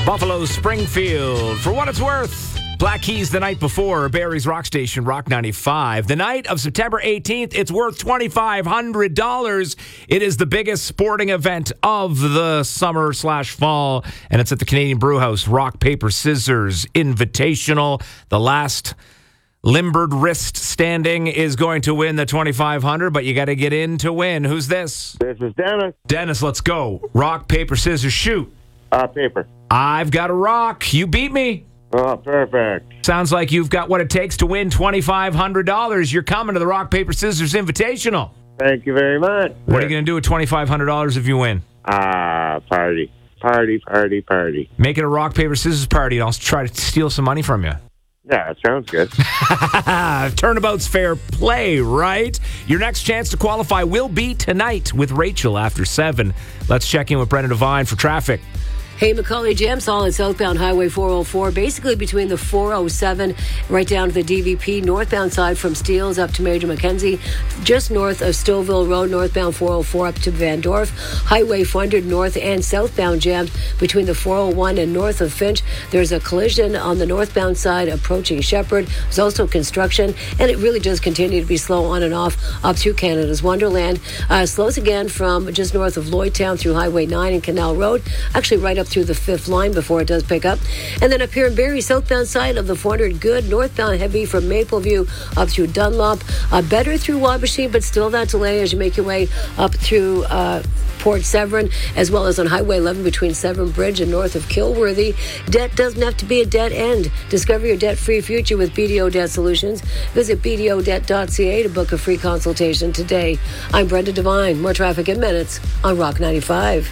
Buffalo Springfield. For what it's worth, Black Keys the night before, Barrie's Rock Station, Rock 95. The night of September 18th, it's worth $2,500. It is the biggest sporting event of the summer/fall, and it's at the Canadian Brewhouse Rock, Paper, Scissors Invitational. The last limbered wrist standing is going to win the $2,500, but you got to get in to win. Who's this? This is Dennis. Dennis, let's go. Rock, paper, scissors, shoot. Paper. I've got a rock. You beat me. Oh, perfect. Sounds like you've got what it takes to win $2,500. You're coming to the Rock, Paper, Scissors Invitational. Thank you very much. What are you going to do with $2,500 if you win? Party. Party. Make it a Rock, Paper, Scissors party, and I'll try to steal some money from you. Yeah, that sounds good. Turnabout's fair play, right? Your next chance to qualify will be tonight with Rachel after 7. Let's check in with Brendan Devine for traffic. Hey, Macaulay, jam solid southbound Highway 404, basically between the 407 right down to the DVP, northbound side from Steeles up to Major Mackenzie, just north of Stouffville Road, northbound 404 up to Van Dorf, Highway 400 north and southbound jammed between the 401 and north of Finch. There's a collision on the northbound side approaching Shepherd. There's also construction, and it really does continue to be slow on and off up through Canada's Wonderland. Slows again from just north of Lloydtown through Highway 9 and Canal Road, actually right up through the 5th line before it does pick up. And then up here in Barrie, southbound side of the 400, good. Northbound heavy from Mapleview up through Dunlop. Better through Wabashee, but still that delay as you make your way up through Port Severn, as well as on Highway 11 between Severn Bridge and north of Kilworthy. Debt doesn't have to be a dead end. Discover your debt-free future with BDO Debt Solutions. Visit bdodebt.ca to book a free consultation today. I'm Brenda Devine. More traffic in minutes on Rock 95.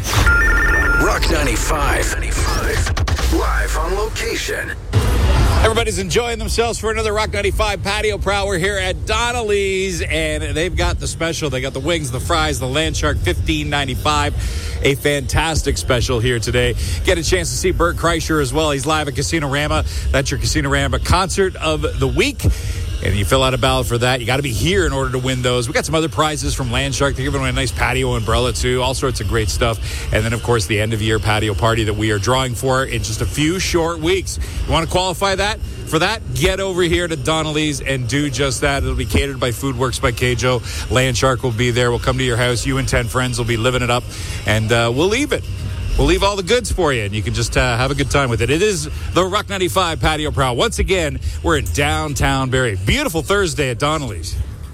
Rock 95. Live on location. Everybody's enjoying themselves for another Rock 95 patio prowl. We're here at Donnelly's, and they've got the special. They got the wings, the fries, the land shark, $15.95. A fantastic special here today. Get a chance to see Bert Kreischer as well. He's live at Casino-Rama. That's your Casino-Rama concert of the week. And you fill out a ballot for that. You got to be here in order to win those. We got some other prizes from Landshark. They're giving away a nice patio umbrella, too. All sorts of great stuff. And then, of course, the end-of-year patio party that we are drawing for in just a few short weeks. You want to qualify that? For that, get over here to Donnelly's and do just that. It'll be catered by Foodworks by Keijo. Landshark will be there. We'll come to your house. You and 10 friends will be living it up. And we'll leave it. We'll leave all the goods for you, and you can just have a good time with it. It is the Rock 95 Patio Prowl. Once again, we're in downtown Barrie. Beautiful Thursday at Donnelly's.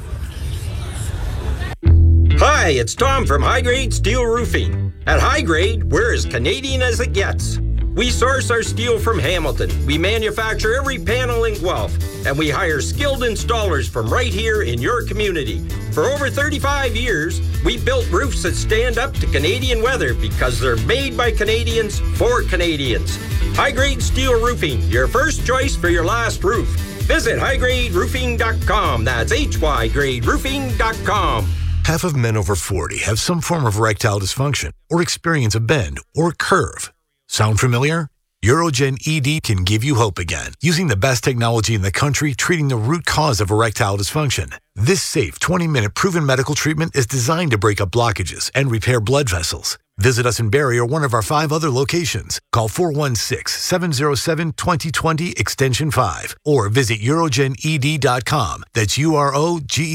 Hi, it's Tom from High Grade Steel Roofing. At High Grade, we're as Canadian as it gets. We source our steel from Hamilton. We manufacture every panel in Guelph, and we hire skilled installers from right here in your community. For over 35 years, we built roofs that stand up to Canadian weather because they're made by Canadians for Canadians. High Grade Steel Roofing, your first choice for your last roof. Visit highgraderoofing.com. That's hygraderoofing.com. Half of men over 40 have some form of erectile dysfunction or experience a bend or curve. Sound familiar? Urogen ED can give you hope again, using the best technology in the country treating the root cause of erectile dysfunction. This safe 20-minute proven medical treatment is designed to break up blockages and repair blood vessels. Visit us in Barrie or one of our 5 other locations. Call 416-707-2020 extension 5 or visit urogened.com. That's UROGE